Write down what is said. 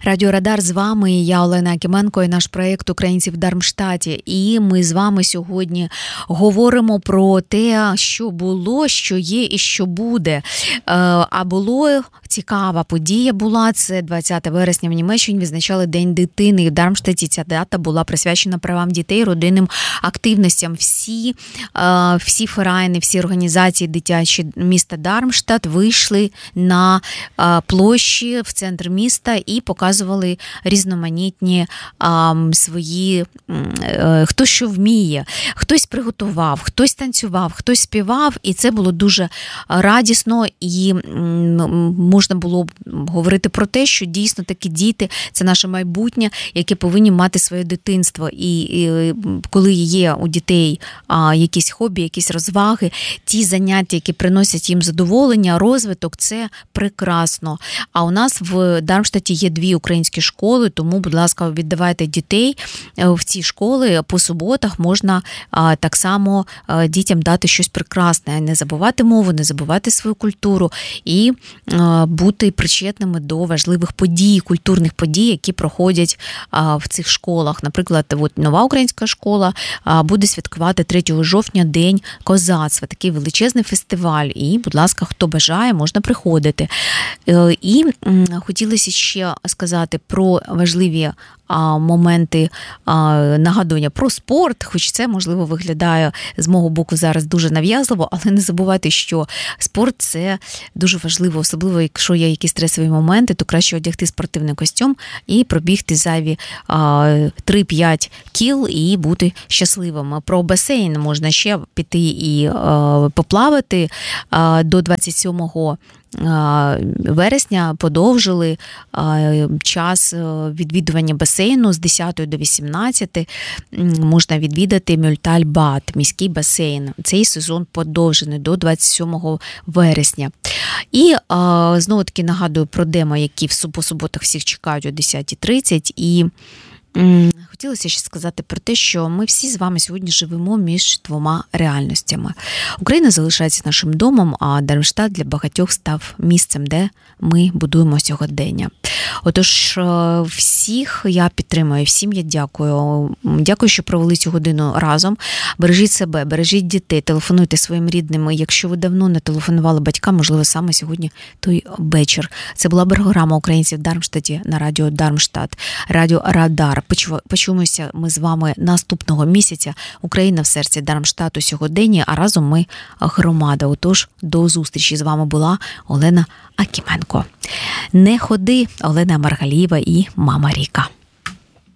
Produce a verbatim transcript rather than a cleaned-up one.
Радіо Радар з вами, я Олена Акименко і наш проєкт «Українці в Дармштаті». І ми з вами сьогодні говоримо про те, що було, що є і що буде. А було цікава подія була, це двадцятого вересня в Німеччині відзначали День дитини. І в Дармштаті ця дата була присвячена правам дітей, родинним активностям. Всі, всі ферайни, всі організації дитячі міста Дармштадт вийшли на площі в центр міста і показували різноманітні а, свої, а, хто що вміє. Хтось приготував, хтось танцював, хтось співав, і це було дуже радісно, і м, можна було говорити про те, що дійсно такі діти – це наше майбутнє, яке повинні мати своє дитинство. І, і коли є у дітей а, якісь хобі, якісь розваги, ті заняття, які приносять їм задоволення, розвиток – це прекрасно. А у нас в Дармштадті є дві українські школи, тому, будь ласка, віддавайте дітей в ці школи. По суботах можна а, так само а, дітям дати щось прекрасне, не забувати мову, не забувати свою культуру і а, бути причетними до важливих подій, культурних подій, які проходять а, в цих школах. Наприклад, от нова українська школа а, буде святкувати третього жовтня День козацтва, такий величезний фестиваль. І, будь ласка, хто бажає, можна приходити. І хотілося ще сказати про важливі а, моменти а, нагадування про спорт, хоч це, можливо, виглядає з мого боку зараз дуже нав'язливо, але не забувайте, що спорт – це дуже важливо, особливо, якщо є якісь стресові моменти, то краще одягти спортивний костюм і пробігти зайві а, три-п'ять кіл і бути щасливим. Про басейн можна ще піти і а, поплавати а, до двадцять сьомого вересня подовжили час відвідування басейну з десятої до вісімнадцятої. Можна відвідати Мюльталь-Бад, міський басейн. Цей сезон подовжений до двадцять сьомого вересня. І знову-таки нагадую про демо, які по суботах всіх чекають о десята тридцять. І хотілося ще сказати про те, що ми всі з вами сьогодні живемо між двома реальностями. Україна залишається нашим домом, а Дармштадт для багатьох став місцем, де ми будуємо сьогодення. Отож, всіх я підтримую, всім я дякую. Дякую, що провели цю годину разом. Бережіть себе, бережіть дітей, телефонуйте своїм рідним. Якщо ви давно не телефонували батькам, можливо, саме сьогодні той вечір. Це була програма «Українці в Дармштадті» на радіо Дармштадт, радіо Радар. Почуємося ми з вами наступного місяця. Україна в серці Дармштадту сьогодення, а разом ми громада. Отож, до зустрічі. З вами була Олена Акименко. Не ходи, Олена Маргалієва і мама Ріка.